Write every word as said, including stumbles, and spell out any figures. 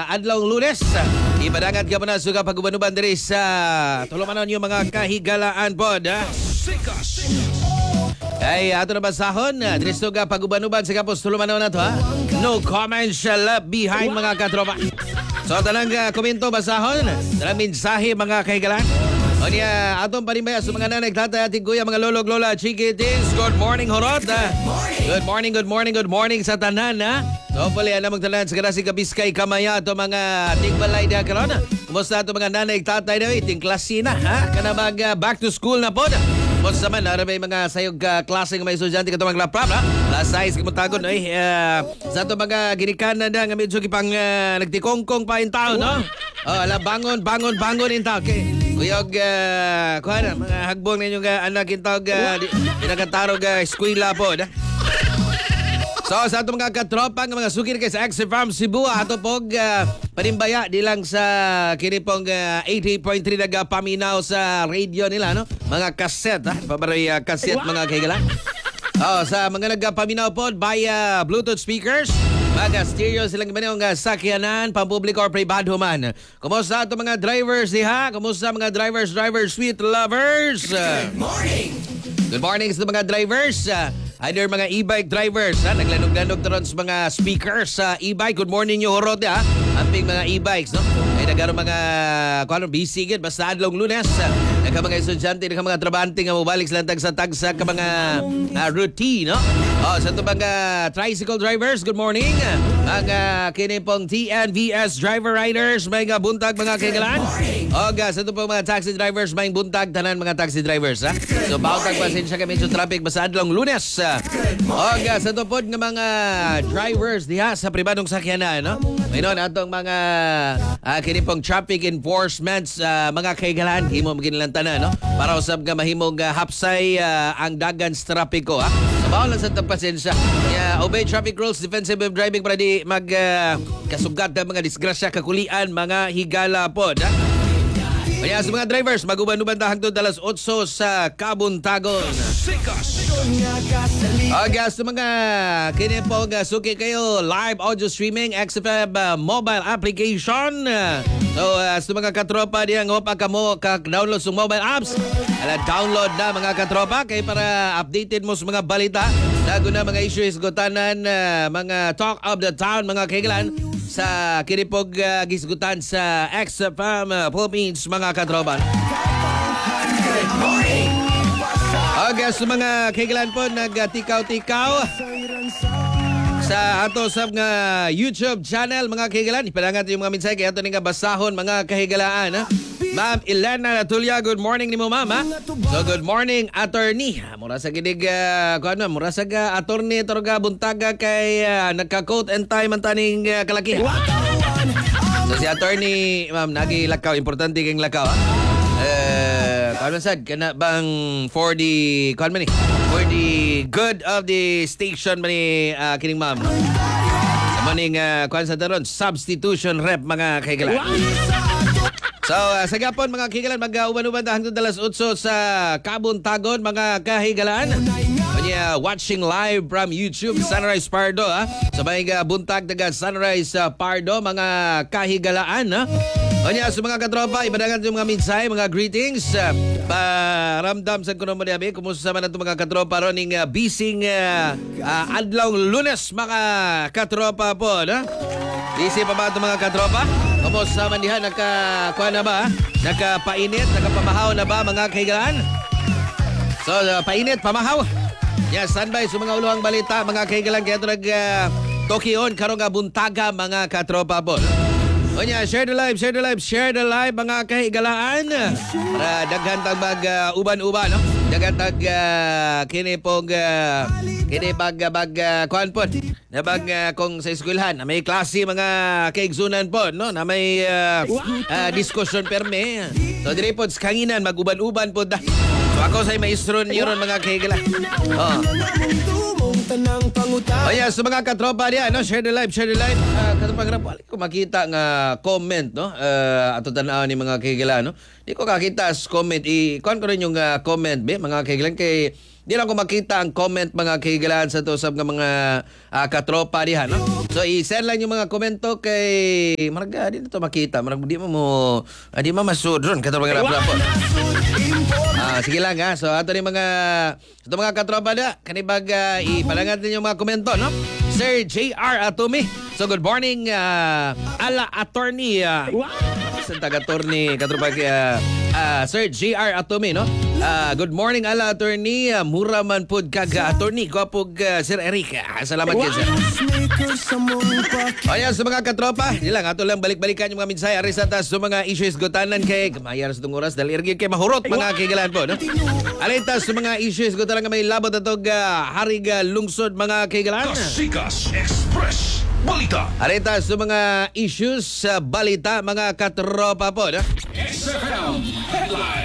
adlong Lunes. Ibadangat ka pa na suga pag-uban-uban diri sa tulumanon yung mga kahigalaan pod. Ha? Ay, ato na basahon. Diri suga pag-uban-uban sa kapos tulumanon na to. Ha? No comments shall left behind mga katropa. So, talang uh, komento basahon. Talang mensahe mga kahigalaan. O niya, atong panimbaya sa mga nanay, tatay, ating kuya, mga lolog, lola, chikitins. Good morning, horot. Ha? Good morning, good morning, good morning sa tanan. Ha? So, pali, alam mong tanan sa karasi kabiskay kamaya ito mga tingbalay na karon. Kumusta ito mga nanay, tatay na iting klase na. Ha? Kana mag uh, back to school na po. Kumusta man, na may mga sayog uh, klase ng mga estudyante ka ito mga laprap. Last size, kimutagon. Eh, uh, sa ito mga ginikan na na, nga medyo kipang uh, nagtikongkong pa in town. No? Oh, ala, bangon, bangon, bangon in town. Okay. Kuyog, uh, kuha na, mga hagbong ninyong uh, anak yung tawag, uh, pinagatarog uh, eskwela po. Na? So, sa itong mga katropang mga sukir kay sa X Farm Cebu, ato pog uh, panimbaya di lang sa kinipong uh, eighty point three nagapaminaw sa radio nila, no? Mga kaset, ha? Pabaray uh, kaset, mga kahigalan. Oh, sa mga nagapaminaw po via Bluetooth speakers, mga stereo silang iba nga sakyanan, pampubliko or privado man. Kumusta ito mga drivers diha? Kumusta mga drivers, drivers, sweet lovers? Good morning! Good morning sa mga drivers. Uh, either mga e-bike drivers, ha? Naglanog-lanog taron sa mga speakers sa uh, e-bike. Good morning nyo, horot, ha? Amping mga e-bikes, no? Ay nagkaroon mga, kung ano, busy gid, basta adlong Lunes. Uh, nagka mga estudyante, nagka mga trabahante nga mabalik silang tagsa-tagsa ka mga uh, routine, no? Oh, sa ito mga tricycle drivers, good morning. Mga kinipong T N V S driver riders, may nga buntag mga kaigalan. O, sa ito pong mga taxi drivers, may buntag tanan mga taxi drivers, ha? So, bautag pasensya kami sa traffic, basta adlong Lunes. O, sa ito po ng mga drivers diha sa pribadong sakyanan, no? Mayroon atong mga uh, kinipong traffic enforcements, uh, mga kaigalan, himo maginilang tanan, no? Para usab nga mahimong uh, hapsay uh, ang dagan sa trapiko, ha? So, bawal lang sa itong pasensya. Yeah, obey traffic rules, defensive driving para di mag uh, kasugat ng mga disgrasya, kakulian, mga higala po, ha? Kaya sa mga drivers, mag-uban-uban ta hangtod alas otso sa Kabuntagon. Okay, sa mga kinipong uh, suki kayo, live audio streaming, X F M uh, mobile application. So, uh, sa mga katropa diyan, hopa ka mo, ka-download sa mobile apps. Ala, download na mga katropa kay para updated mo sa mga balita. Dago na mga issues, gutanan, uh, mga talk of the town, mga kaigalan. Sa kinipog uh, gisgutan sa X F M uh, Philippines, mga katropa. Okay, sa mga kaigalan po, nag-tikaw-tikaw sa ato sa mga YouTube channel, mga kahigalan. Ipadangat yung mga mensahe kaya ito nga basahon, mga kahigalaan. Ha? Ma'am Elena Natulia, good morning ni mo, ma'am. Ha? So, good morning, attorney. Mura sa ginig, uh, kung ano, mura sa uh, attorney, torga buntaga kay uh, nagka-coat and tie man taning uh, kalaki. So, si attorney, ma'am, nagilakaw. Importante kayong lakaw, ha? Uh, kung ano sad, kana bang for the, kung ano man eh, for the good of the station man ni uh, kining ma'am. Sa maning, uh, kung ano sa taron, substitution rep, mga kahigalan. So, uh, sa gapon mga kahigalan, mag-uban-uban uh, hanggang dalas otso sa Kabuntagon, mga kahigalan. Kanya, watching live from YouTube, Sunrise Pardo. Ha? So, may uh, buntag taga Sunrise uh, Pardo, mga kahigalaan. Ha? Kanya, sa mga katropa, ibadangan yung mga mensahe, mga greetings. Uh, paramdam sa kuno mo niyabi, kumusta man ito mga katropa roning uh, bising uh, uh, adlaw Lunes, mga katropa po. Ha? Busy pa ba ito mga katropa? Kumusta man diha, nakakuha na ba? Nakapainit, nakapamahaw na ba mga kahigalaan? So, uh, painit, pamahaw. Yeah, standby sa mga uluhang balita, mga kahigalaan. Kaya ito nag-tokion, uh, karong buntaga, mga katropa po. O niya, share the live, share the live, share the live, mga kahigalaan. Para daghan tag mag-uban-uban, uh, no? Daghan tag uh, kinipog, uh, kinipag, bag, uh, kuhan po. Na bag uh, kung sa eskwelahan, na may klase mga kaigsunan po, no? Na may uh, uh, diskusyon perme. So, dire po, kanginan, mag-uban-uban po. Da. So, ako sa'y maestro niyo ron, mga kahigalaan. Oh. O yan, sa mga katropa niya, no? Share the live, share the live. Uh, Katropang Rapal, kung makita nga comment, no? Uh, ato tanaw ni mga kahigalaan, no? Di ko kakita sa comment. I-kuhan ko rin yung uh, comment, be, mga kahigalaan, kay di lang ko makita ang comment mga kahigalan sa to sa mga uh, katropa diha, no? So i-send lang yung mga komento kay marga di na to makita, marag di mo mo uh, di mo masudron katropa nga rapo. Ah, sige lang ha. So ato ni mga ito mga katropa da, kanibag uh, ipalangan din yung mga komento, no? Sir J R Atumi. So good morning uh, ala attorney uh, sa taga-attorney katropa kay uh, uh, Sir J R Atumi, no? Uh, good morning ala attorney, uh, mura man pud kag attorney ko pug uh, Sir Eric. Uh, salamat wow. Sir. Ayan sa mga katropa, di lang ato lang balik-balikan yung mga mensahe ari sa tas sa mga issues gutanan kay gamayar sa oras dahil irgi kay mahurot mga kigalan po, no? Alitas sa mga issues gutanan nga may labot atog uh, harig uh, lungsod mga kigalan. Kasikas Express Balita. Alitas sa mga issues sa balita mga katropa po, no? X F M Headline.